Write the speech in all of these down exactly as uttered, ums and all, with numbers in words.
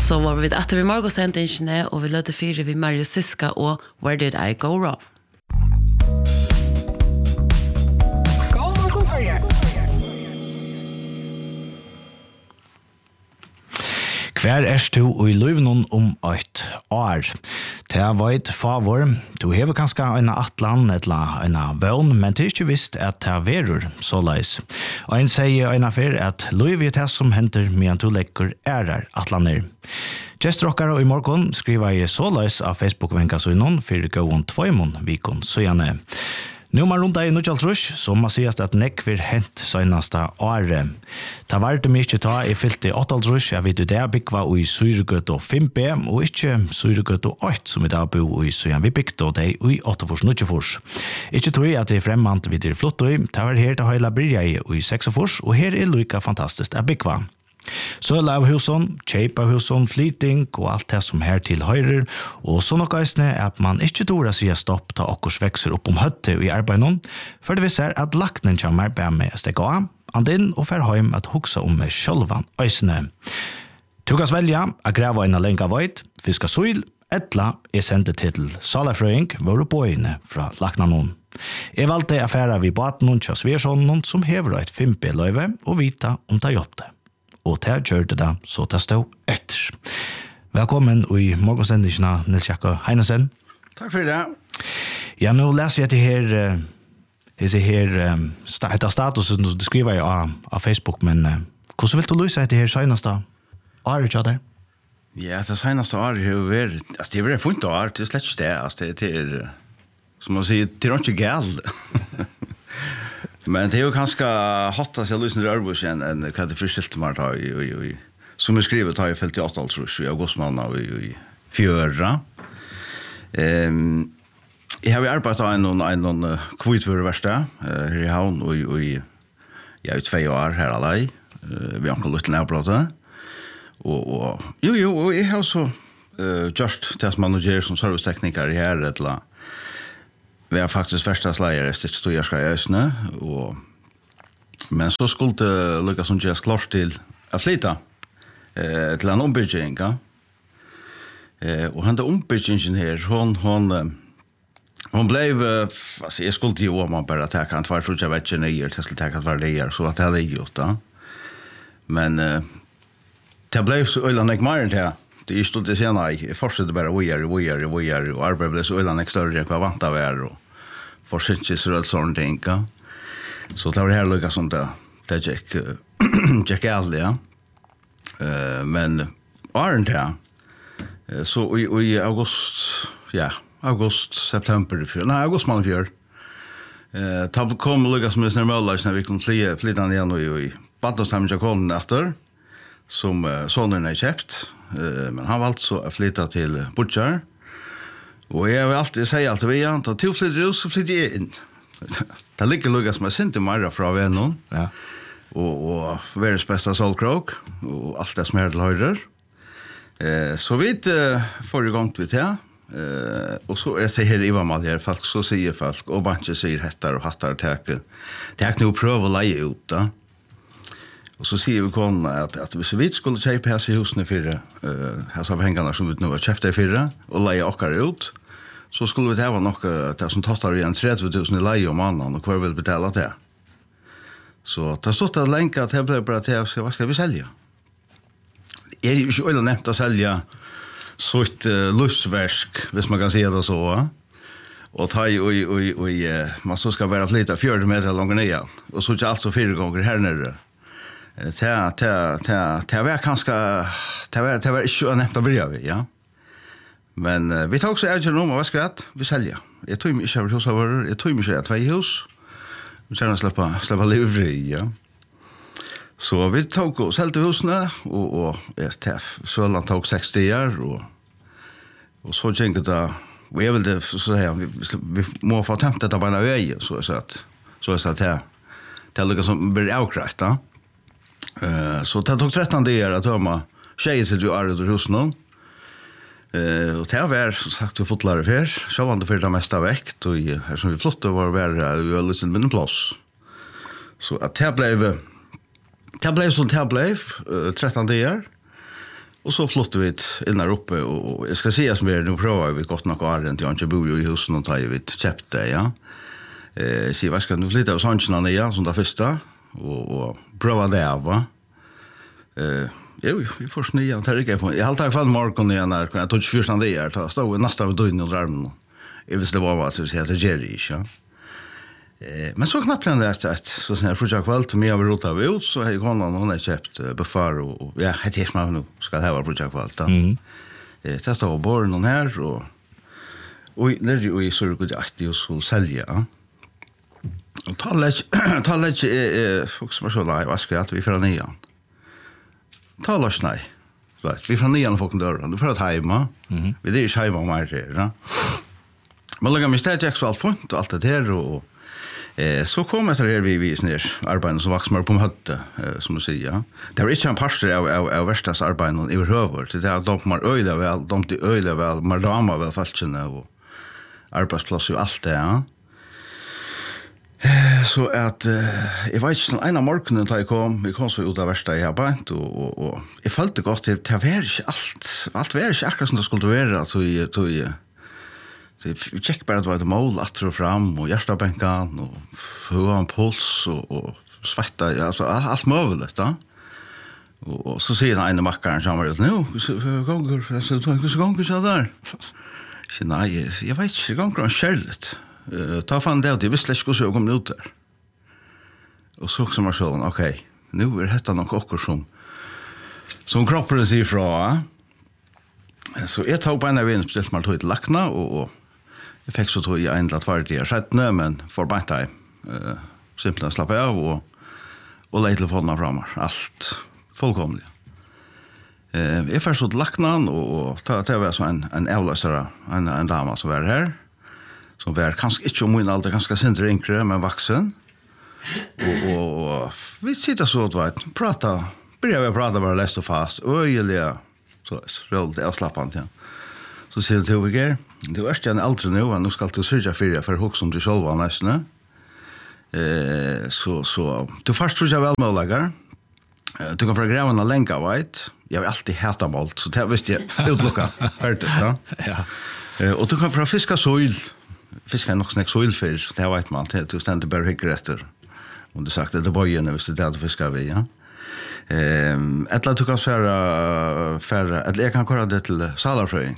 Så var vi att vi morgon sent inte och vi lötte fyra vi Mario Siska och Where Did I Go Wrong? Hver er du og i løvnen om et år? Det er veit favor. Du hever kanskje en atlan eller en vøn, men det er ikke visst at det er verur såleis. Og en sier en affær at løv er det som henter medan du lekker ærer atlaner. Gestrockare og i morgen skriver jeg såleis av Facebook-venkasunnen for gåen tvøymon vikon søgjane. Nu man rundt i Nujjaltrus, som man sier at nekk vil hent søgneste året. Det var det mye ta i fyllt i Åttaltrus, jeg vet det er byggva i Syregøt og fem B, og ikke Syregøt og åtte, som i dag bor i Søyan vi bygde, og det er i Åttafors Nujjafors. Ikke tror jeg at det er fremmant vidt i flott, det var her til Høyla Bryja i Seksafors, og her er lykka fantastisk å byggva. Søla av husen, kjeip av husen, flyting og alt det som her til høyrer, og så nok eisne er at man ikke tror å si stopp da okkurs vekser opp om høttet i arbeidene, for det viser at laknen kommer bare med å stekke av, andin og fer heim at hugsa om med sjølvan eisne. Du kan velja å greve en lenga void, fiska søyl, etla er sendet til salafrøying, våre bøyene fra laknanon. Jeg valgte affæra vi baten til Sverssonen som hever et fem B-løyve og vita om det gjorde. Og det gjørte det, så det stod etter. Velkommen i morgensendingen, Nils Jakob Heinesen. Takk for det. Ja, nå leser jeg til her, jeg ser her, etter statusen, du skriver jo av, av Facebook, men hvordan vil du løse etter her seneste året, ikke det? Ja, det seneste året har vært, altså det har vært funnet år, det er slett ikke det, altså det er, som man sier, det er ikke galt. Men det er jo ganske hatt at jeg lyser i Ørbus enn enn hva det forstilte meg da i, som jeg skriver da i felt i Åttaltrus i augustmåned i fjøra. Um, jeg har jo arbeidet av en en kvittvøreverste her i havn og i ja, i tve år her alai. Vi har ikke lytt til nærbrottet. Og, og jo, jo, og jeg har så uh, gjort det som man gjør som servicetekniker her et eller annet. Vi har faktisk første sleier i stedet stod jeg skal i Øsne, og men så skulle det lykkes som gjøres klart til å flytte eh, til en ombygging. Ja? Eh, og henne ombyggingen her, hun, hun, hun ble, altså jeg skulle til å man bare ta kan tvær, så jeg vet ikke nøyer, jeg skulle ta kan tvær nøyer, så at det hadde jeg gjort da. Men eh, det ble så øyne ikke mer enn det. Det er stod det senere, jeg fortsatte bare vågjere, vågjere, vågjere, og arbeidet ble så øyne ikke større enn hva vant av er, og forsynkes og sånne ting. Ja. Så det var her lykket som det, det gikk, gikk alle, ja. Uh, men åren til, uh, så i, i august, ja, august, september, nei, august måned fjør, uh, da kom lykket som det snart møller, når vi kunne flytte den igjen og i Badostheim til Kålen etter, som uh, sonen er kjøpt, uh, men han valgte så å flytte til Butcher. Og jeg vil alltid si alt vi er, da to flytter ut, så flytter jeg inn. Det ligger lukket som jeg synte mer fra vennen, ja. og, og verdens beste solkrok, og alt det som er til høyre. Eh, så vi uh, får i gang til det, eh, og så er det her i hva man gjør, folk, så sier folk, og banket sier hettar og hattar og teker. Det er ikke noe å prøve å leie ut, da. Og så sier vi konen at, at hvis vi skulle kjøpe hese i husene fire, uh, hese av pengene som vi nå har kjøpt i fire, og leie okkar ut, så skulle vi ta noe til som tattar igjen tretti tusen i leie om mannen, og hver vil betale det. Så det stod det lenge at jeg ble bare til å si, hva skal vi selge? Det er jo ikke øyne nevnt å selge sånt uh, livsverk, hvis man kan si det så. Og ta i, og, og, og, man så skal bare flytte fjørde meter langt ned, og så ikke alt så fire ganger her nede. Det var kanskje, det var, det var ikke nevnt å bry av, ja. Men uh, vi tar også ærlig om hva skal jeg vi selger. Jeg tror ikke jeg hos av våre, jeg tror ikke jeg tvei hus. Vi kjenner å slippe, slippe livri, ja. Så vi tok og selte husene, og, og ja, Søland tok seks stier, og, og så kjenket det, og jeg vil det, så her, vi, vi må få tømt dette på en av veien, så jeg sa at, så jeg sa at det, det er noe som blir avkreft, da. Uh, så det tok tretton dier at tømme tjejer til du er ut husene, Uh, og det var som sagt vi fotlare fer, så var det for det meste vekt, og her som vi flotte var vi var litt med en plass. Så at det ble, det ble som det ble, uh, tretton dier, Och så flyttade vi in där uppe och jag ska säga som är nu prövar vi gott nog åren till jag bor ju i huset och tar ju vi köpte ja. Eh så vad ska nu flytta oss handsna ner som det första och och pröva det va. Eh jo vi får snöa tar det på. Jag har tagit fram marken igen när jag tog första där ta stå nästan vid dörren och armen. Jag visste det var vad så heter Jerry ja. Eh men så knappt den där att så sen för jag kväll till mig över rota ut så har jag honom hon har köpt befar och ja det är smart nu ska det ha för jag kväll då. Mm. Eh testa och bor någon här och och när du är så god att du ska sälja. Och ta läge ta läge eh fokus på så där vad ska jag att vi får nian. Ta loss nej. Så vi får nian och dörren. Du får att hemma. Mhm. Vi det är hemma mer det, va? Men lägga mig städ jag så fint och allt det där och eh så kommer det här vi vi ner arbeten som vaxmar på hötte eh, som du säger. Det är inte en pastor av av, av värstas arbeten i över till det att de kommer öle väl de till öle väl madama väl falskna och arbetsplats och allt det ja. Så att eh jag vet inte en av morgonen då jag kom vi kom så ut av värsta jag bant och och och jag följde gott till det var inte allt allt var inte akkurat som det skulle vara så i så i så vi check bara att var det mål att och fram och hjärtabänkan och få en puls och och svetta alltså allt möjligt då. Och, och så säger en mackaren som har nu så gånger så så gånger så där. Så nej jag vet inte gånger Charlotte. Uh, ta fan det, jag visste inte hur jag kom ut där. Och så som jag sa, okej, okay, nu är detta något också som, som kroppen säger från. Eh? Så jag tog på en av en speciellt man tog ett lackna och, och jag fick så tog jag en att vara det skedde, men för bara inte uh, simpelt att slappa av och, och lägga telefonerna framme. Allt fullkomligt. Uh, jag fick så ett lackna och, och ta, ta var så en, en avlösare, en, en dama som var här. Som var kanske inte om min alder, ganska sindre yngre, men vuxen. Och, och, och vi sitter så att vet, prata, börjar vi prata bara läst och fast, öjliga, så roligt avslappande. Ja. Så säger det till Vigger, du är en äldre nu, och nu ska du sörja för det, för hux som du själv var nästan. Eh, så, så, du först tror jag väl möjliga. Du kan få grävarna länka, vet. Jag har alltid hatat malt, så det visste jag utlocka. Färdigt, ja. Ja. Eh, och du kan få fiska soil. Fiskar är nog snäck soilfish, det vet man. Du ständer bara hyggre efter. Om du sagt att det var ju när vi det att fiskar vi, ja. Ehm, ett lat du kan färra, färra, eller jag kan köra det till salarfröjning.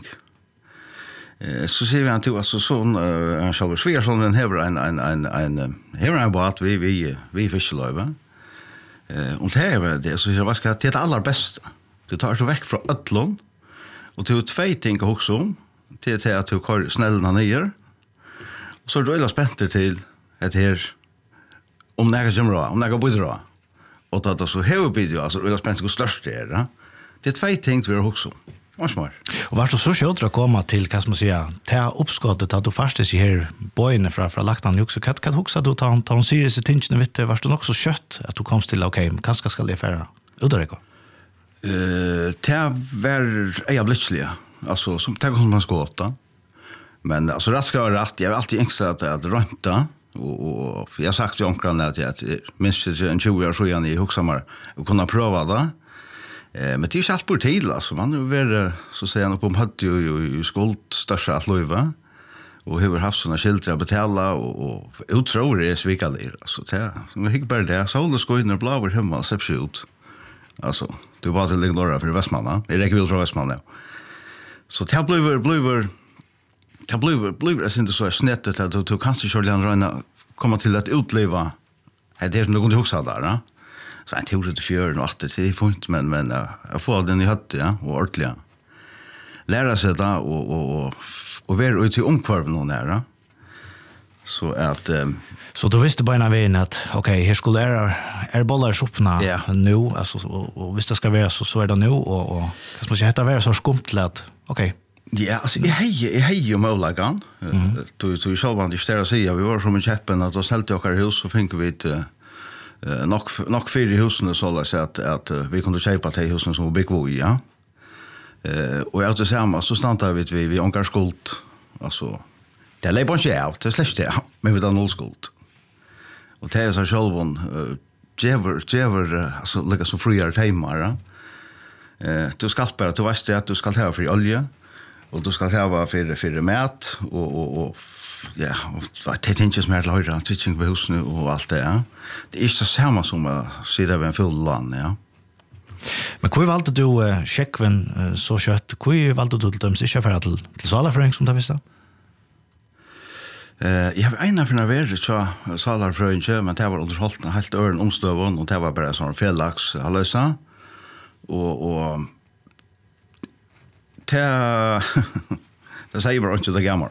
Eh, så ser vi han till, alltså sån, en själv svär som den hever en, en, en, en, hever en båt vi, vi, vi fiskelöjva. Eh, och det här är det, så vad ska det allra bästa. Du tar så väck från ötlån, och till två ting också om, till att du kör snällna ner. Så är det väldigt spänt till att här om det här kommer då, om det här blir då. Och då då så hur blir det alltså väldigt spänt hur störst det är, va? Det är två ting vi har också. Vad smart. Och vart så så att komma till vad ska man säga, ta uppskottet att du fast sig här boyne från från laktan också kan kan huxa då ta ta en seriös attention vet du vart du också kött att du kommer till okej, okay, kanske ska det färra. Utan det går. Eh, ta var jag blitzliga. Alltså som tänker som man ska åta. Men alltså rätt ska vara rätt. Jag har alltid ängstat att, att rönta. Och, och jag har sagt till omkring att jag minst en tjugo år sedan i Huxamar och kunna pröva det. Eh, men det är ju allt på tid. Alltså. Man har varit, så säger han, på om hade ju skuld största att löva. Och har haft sådana skilter att betala. Och, och utror är svikalir. Alltså, det är inte bara det. Solen ska in och blå över hemma och ser ut. Alltså, du var till Lignorra för Västmanna. Jag räcker väl från Västmanna. Så det blir blir det blir blir det inte så snettet att du, du kanske skulle röna komma till att utleva. Det är något du också där, va? Så jag tror det fjör och åtta det är fint men men jag får den i hatt ja och ordentligt. Lära sig det och och och och vara ute i omkvarven någon där. Så att um, så då visste bara en vägen att okej, okay, här skulle är är bollar öppna yeah. nu alltså och, och visst det ska vara så så är det nu och och vad ska man säga heter vara så skumtlat. Okej. Okay. Ja, alltså jag hej jag hej ju möjligen. Du du själv var det stära sig vi var som en käppen att oss helt och hus så fick vi ett eh nog nog fyra husen så att säga att att vi kunde köpa till husen som var big ja. Eh och jag hade samma så stannade vi vi vi ankar skuld alltså det lär på sig out det släppte jag men vi då noll skuld. Och det är så själv hon Jever Jever alltså lika så friare timmar. Eh, du skal bara, du vet att du ska ha för olja och du ska ha för för mat och och och ja, och det tänker som är löjra, teaching på husen och allt det. Ja. Det är inte så samma som att sitta vid en full land, ja. Men hur valde du uh, checkven uh, så kött? Hur valde du till dem sikkert för till till salarfröing som det visste? Eh, jag har ena för när så salarfröing, men det var underhållande helt ören omstövon och det var bara sån fellax allösa. Och och det det säger bara inte det gamla.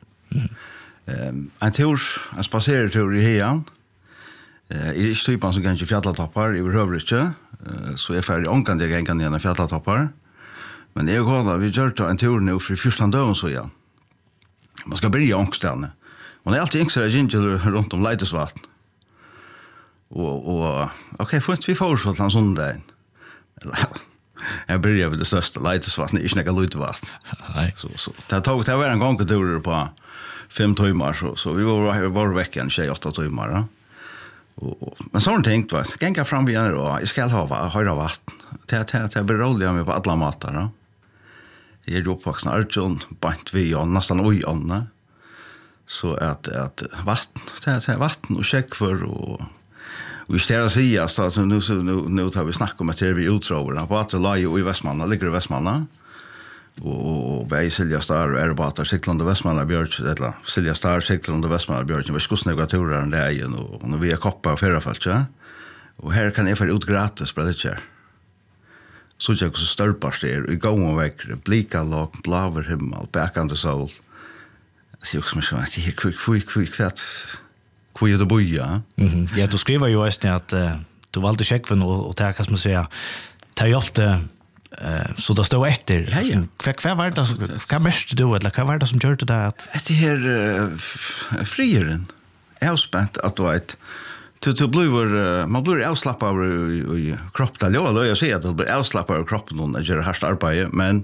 Ehm en tur, en spacertur i Hejan. Eh i är typen som kanske fjälltoppar i överhuvudligt. Så är färdig onkan det gången igen fjälltoppar. Men det går då vi gör en tur nu för första dagen så igen. Man ska börja ångstane. Och det är alltid extra ginger runt om Leidesvatten. Och och okej, okay, får vi får så att han söndag. Jag börjar med det största Leidesvatten, inte några Leidesvatten. Nej. Så så. Det tog det var en gång tur på fem timmar så så vi var var veckan tjej åtta timmar. Ja. Och, och men så har jag tänkt va, gänga fram igen då. Jag ska ha höra vatten. Det det det beroliga mig på alla matar då. Jag är ju uppvuxen Arjun, bant vi och nästan oj Anna. Så att att vatten, det är vatten och check för och vi ställer sig att så nu så nu nu tar vi snack om att det är vi utrover på att la ju i Västmanland ligger i Västmanland. Och och bei Silja Star är bara att Cyklande Västmanland Björk eller Silja Star Cyklande Västmanland Björk vi ska snägga turer den där igen och när vi är koppa och förra fallet ja. Och här kan jag få ut gratis på det här. Så jag så störpar det i gång och väck blika lag blåver himmel back on the soul. Så jag som så att det quick quick quick fett kvitt det boja. Mhm. Ja, du skriver ju just att uh, du valde checkven och och ta kan man säga ta hjälpte uh, så det står efter. Ja, ja. Kvar kvar var det kan mest du eller vad var det som gjorde det att det här uh, frieren. Jag har spänt att du vet to to blir man blir avslappad i kroppen då eller jag säger att det blir avslappad i kroppen när jag gör hardt arbete men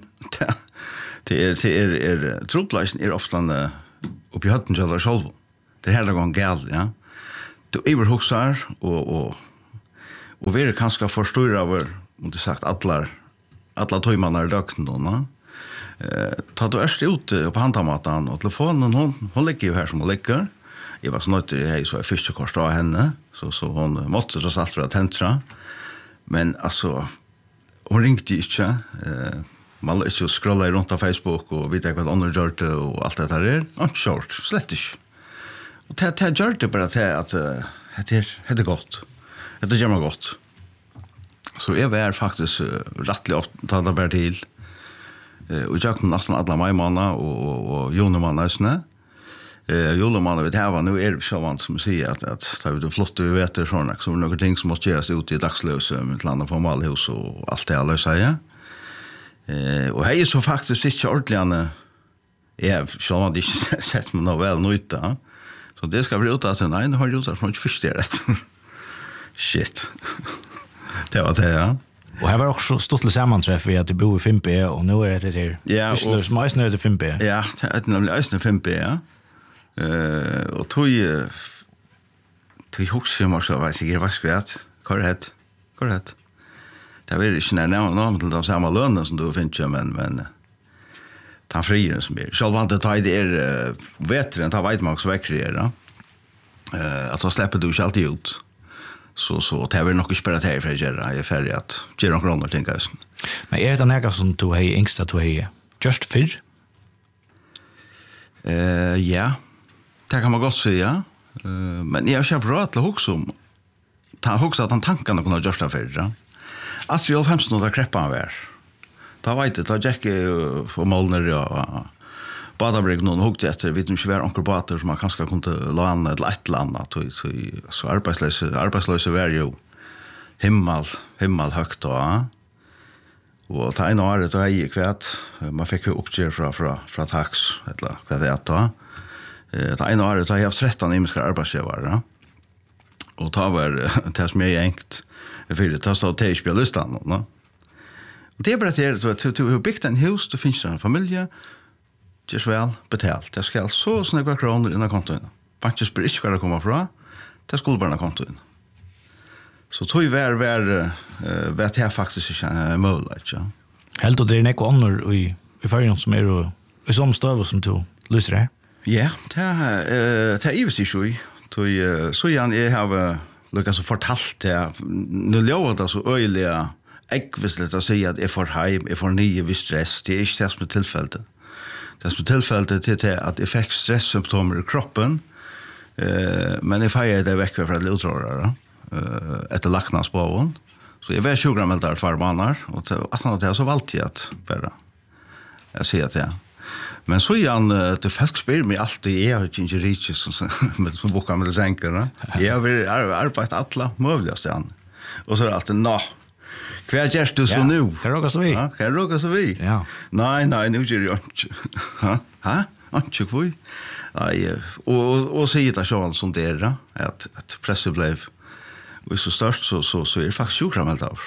det är det är är tropplasen är ofta uppe i hatten eller själv. Det här går gal, ja. Du överhuxar och och och vi är kanske förstår över om du sagt alla alla timmarna i dagen då, va? Eh tar du först ut på handtamatan och telefonen hon hon ligger ju här som hon ligger. Jag var snart i så är fiskekort av henne så så hon måste det allt för att tentra. Men alltså hon ringde inte eh man låter ju scrolla runt på Facebook och vet jag vad andra gör det och allt det där är inte short slett inte. Och det det gör det bara till att det är det är gott. Det gör man gott. Så jag var faktiskt rättligt ofta tar bara till eh och jag kom nästan alla majmanna och och jonemanna snä. Eh jonemanna vet här var nu är det så vant som säger att att ta ut och flott och vet det såna så några ting som måste göras ut i dagslös med landa på malhus och allt det alla säger. Eh och här är så faktiskt inte ordentligt ja, så har det sett man väl nytta. Så det ska bli ut att nej, nu har jag gjort det från inte först det. Shit. Det var det, ja. och här var också stort sammanträff vi att det bor i fem B och nu är det där. Ja, och mest nu är det fem B. Ja, det är nämligen östra fem B, ja. Eh och tog tog huxar man så vad sig vad ska det? Korrekt. Korrekt. Det är ju inte när till de samma löner som du finner men men ta frier som är. Så vad det tar det är bättre än ta vet man också väckre eh att då släpper du ju alltid ut. Så så det är väl nog spelat här för att göra är färdig att göra några andra ting kanske. Men är det något som du har ängst att du har just för? Eh ja. Det kan man gott säga. Eh men jag har råd till också om ta också att han tankarna kunna just för ja. Att vi har femton några kreppan var. Ta vet det, ta Jack och Molner och Badabrygg någon huggt efter vet inte var onkel båtar som man kanske kunde låna ett ett land att så så arbetslösa arbetslösa var ju himmel himmel högt då. Och ta en år det är ju kvärt man fick ju uppger från från från tax eller vad det är då. Eh ta en år det har jag tretton inhemska arbetsgivare. Och ta var det som är enkelt för det tar så till spellistan då. Det är bara det att du har byggt en hus, det finns en familj, just väl betalt. Det ska så snägga kronor innan kontoen. Banken spyr inte hva det kommer fra, det skulle bare kontoen. Så tog vi var, var, uh, var det faktisk ikke en mulighet, ja. Helt og det er nekko andre i, i ferien som er og, i sånne støv som du lyser her? Ja, det er, uh, det er ivis ikke i. Uh, så igjen, jeg har lykkes å fortalt det. Nå lover det så øyelig ekvislet å si at jeg får heim, jeg får nye vid stress. Det er ikke det som er tilfellet. Det som er tilfellet til det at jeg fikk stresssymptomer i kroppen, uh, men jeg feier det vekk fra et utrørere. Uh, etter laknas på hon. Så jeg var tjugo meldt der tvær måneder, og til at han hadde så valgte jeg at bare, jeg sier at jeg. Men så igjen, det folk spyr meg alltid, jeg har ikke riktig som boka med det senker, jeg har arbeidet alle mulige stedene. Og så er det alltid, nå, hva gjør du så nå? Kan råkast vi? Ja, kan råkast vi? Ja. Nei, nei, nå gjør jeg ikke. Hæ? Hæ? Ikke hvor? Nei, og, og sier det sånn som det er, at, at presset ble og så størst så, så, så er det faktisk sjukramelt av.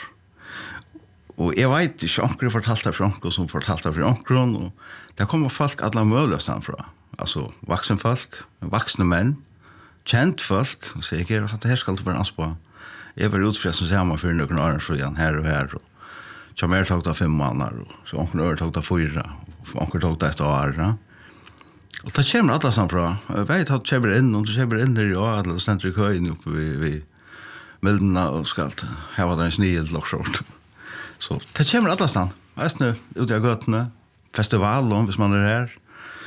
Og jeg vet ikke, onker fortalte det for onker som fortalte det for onker, og det kommer folk alle mulige steder fra. Altså voksne folk, voksne menn, kjent folk, og sier jeg, at det her skal du være ansvar på. Jeg var utfri som ser meg for noen år, så igjen her og her, og så mer tok det fem måneder, og så onker år tok det fyra, og onker tok det et år. Ja. Og det kommer alle sammen fra. Jeg vet at det kommer inn, og det kommer inn der i år, og stender i køyen oppe ved, ved Mildena og skalt. Her var det en snild lokskjort. Så det kommer alle stand. Veist nu, ute av gøtene, festival, hvis man er her.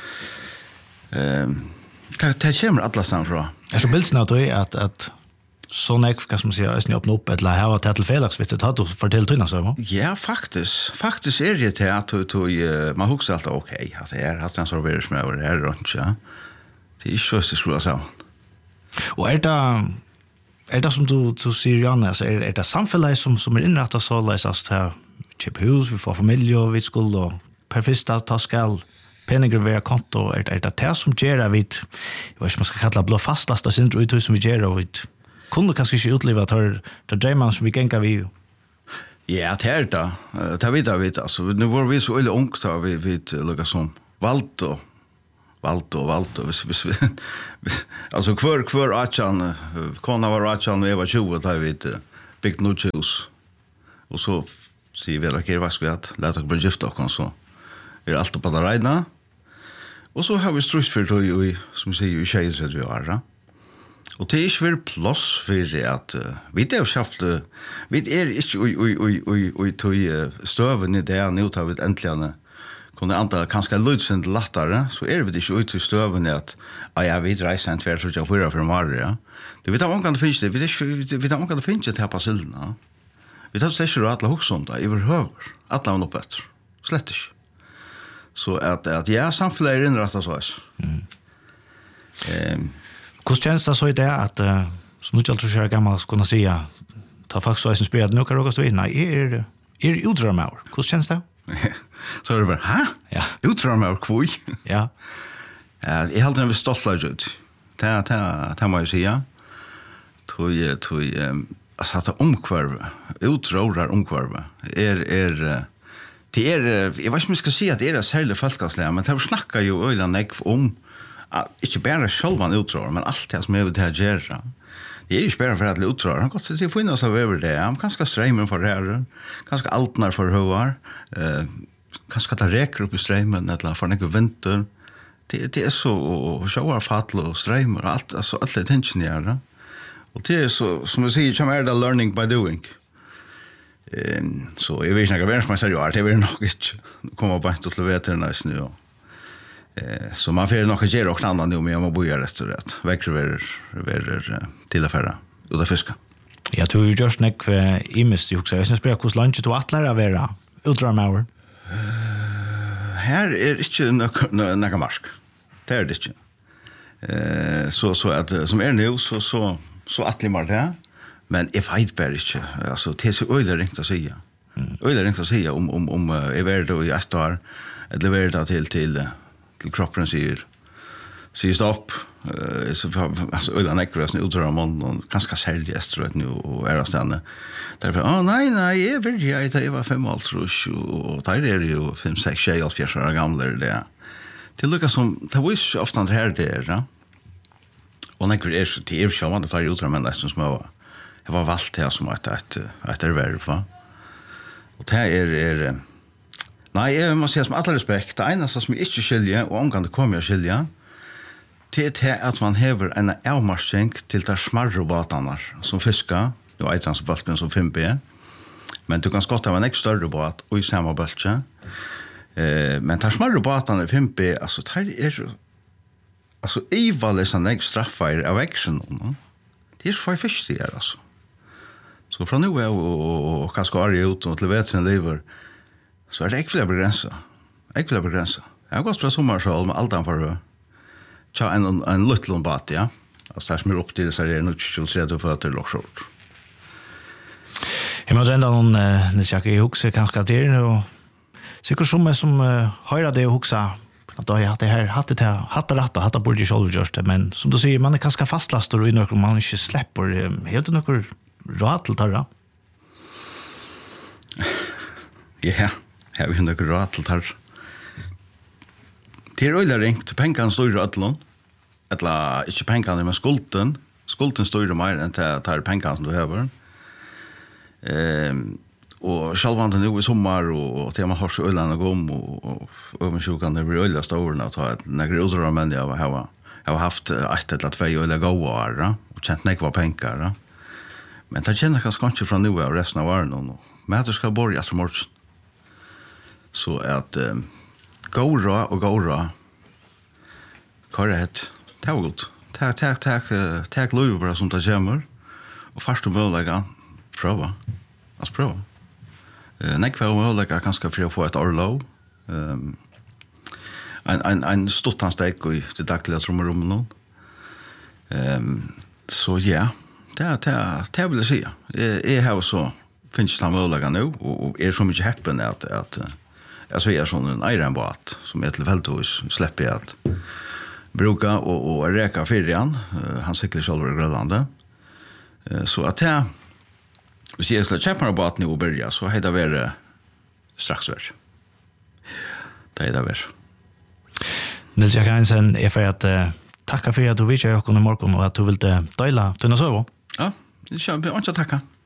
Um, det, det kommer alle stand fra. Er så bilden av det at, at sånn jeg, hva skal man si, jeg åpner opp, eller her var det til felagsvittet, har du fortalt tynna så? Ja, faktisk. Faktisk er det til at uh, man husker alltid, ok, at det er at den som er med over det her rundt, ja. Det er ikke så det skulle sammen. Og er det Er det som du, du sier, Janne, altså, er, er det samfunnet som, som er innrettet så, altså, til kjøpe hus, vi får familie, og vi skulle, og per først ta skal peninger være konto, er det er det, det som gjør det, vi, jeg vet ikke, man skal kalle det blå fastlast, og synder ut som vi gjør, og vi kunne kanskje ikke utlive til det dreimann som vi gengar vi. Ja, det er det. Det er vi da, vi, altså, nå var vi så øyelig ungt, da vi, vi lukket som valgt, og Valt og valt og hvis, hvis, hvis, altså hver, hver atjan, kona var atjan og jeg var tjue, da har vi bygd noe hus. Og så sier vi, ikke, hva skal vi hatt? Lät dere bare gifte dere, så er det alt på det regna. Og så har vi strukt for det, som vi sier, i tjejer vi har. Og det er ikke veldig plass for at uh, vi er jo kjapt, uh, vi er ikke i støven i det, nå tar vi endelig kunne anta kanskje lydsynd lattere, så er vi ikke ute i støven i at ah, ja, vi reiser en tvær, så jeg fyrer for Mare, ja. Du vet om det finnes det, vi vet om det finnes det her på sildene. Vi tar ikke råd til hoksunda, i behøver, alle er oppe etter, slett ikke. Så at, at ja, samfunnet er innrettet så. Mm. Um, Hvordan kjennes det så i det at, uh, som du ikke alltid er gammel, skulle si, ta folk så som spiller, nå kan du også stå inn, nei, er er utdramaur. Hvordan kjennes det? Så er det bare, hæ? Ja. Utdramaur, kvoi? Ja. Ja, jeg halte den ved stolt av ut. Det, det, det må jeg si, ja. Tog, tog, um, altså at det omkvarve, utrårar omkvarve, er, er, det er, jeg vet ikke om jeg skal si at det er særlig folkeslega, men det snakker jo øyla nekv om, uh, ikke bare selv man utrårar, men alt det som er det her gjerra. Det er ikke bare for at det utrårar, han kan godt si at finnes av over det, han kanskje streimen for her, kanskje altnar for høyar, uh, kanskje det reker opp i streimen, eller for nekv vinter, det, det er så sjåar fatle og streimer, og alt, altså alle tingene gjør det. Og det er så, som du sier, som er det learning by doing. Um, så jeg vet ikke noe som jeg sier, det vil nok ikke komme på en til å vete det næsten nå. Uh, så man får nok gjøre noe annet nå, men jeg må bo gjøre rett og rett. Vekker være uh, til å fære ut av fiske. Ja, du har gjort nok i mist, jeg husker. Jeg synes bare hvordan landet du atler å være ultramauer? Uh, her er ikke noe, noe marsk. Det er det ikke. Uh, så, så at, som er nå, så, så så atlig mar det, men jeg vet bare ikke, altså, det er så øyelig ringt å si. Øyelig ringt å si om, om, om uh, jeg er det i ett år, eller er det til, til, til kroppen sier, sier stopp, uh, så altså, øyelig nekker jeg utdrar om og ganske særlig etter nå, og er av stedene. Derfor, å nei, nei, jeg vet ikke, jeg, jeg var fem og alt, og der er det jo fem, seks, tjei, alt, fjers år gamle, det er. Det lukker som, det var ikke ofte her det er, ja. Og nekker er så til er sjående flere utdrag menn som små det var valgt det som ett ett ett erverv, va? Och det är är nej, jag måste säga som alla respekt, det ena som jag inte skiljer och omgående kommer jag skilja, det är att man hever en avmarsning till de smarre båtarna som fiskar, det var eitrandsbølgen som fem B, men du kan skotta av en ekstra større båt og i samme bølge. Eh, men de smarre båtarna i fem B, altså, det er altså, ivallig sånn jeg straffer av eksen. Det er så for først det her, altså. Så fra nå er og kanskje er ut og til vetren lever, så er det ikke flere begrenset. Ikke flere begrenset. Jeg har gått fra sommersål med alt annet for tja en, en luttelom båt, ja. Altså, det som er opp til så er det nødt til å få til lokskjort. Jeg må renda noen, uh, hvis jeg ikke husker kanskje at det er, og sikkert som jeg som uh, hører det og husker, at jeg hadde her, hadde det her, hadde rett og hadde burde ikke selv gjort det, men som du sier, man er kanskje fastlaster og i noe man ikke slipper, helt noe råd til tarra? Ja, jeg har jo noe råd til tarra. Det er øyelig ringt, pengene står i rødlån, eller ikke pengene, men skulden, skulden står i mer enn til tar pengene som du høver. Ehm och själva nu i sommar och tema har så öland och gom och och men så kan det bli ölla stora att ha ett några utdrar men jag har jag har haft ett eller två ölla goar och känt mig var pengar. Men det känner kanske kanske från nu och resten av åren och men det ska börja som morgon. Så att gåra och gåra korrekt. Det var gott. Tack tack tack tack Louis som tar jammer och första möjliga prova. Alltså prova. Eh nej kvar möjliga kanske för att få ett orlo. Ehm en en en stottansteg och det dagliga trumrum nu. Ehm så ja, det det det vill jag säga. Är här så finns det möjliga nu och är så mycket happen att att alltså är sån en ironbåt som är till väldos släpper jag att bruka och och räka fyrjan. Han cyklar själv i Grönland. Så att jag vi ser så chapter båt nu och börja så heter det strax vär. Det är det vär. Nils Jakansen är för att uh, tacka för att du vill köra och morgon och att du vill dela dina sövå. Ja, det kör vi. Och så tacka.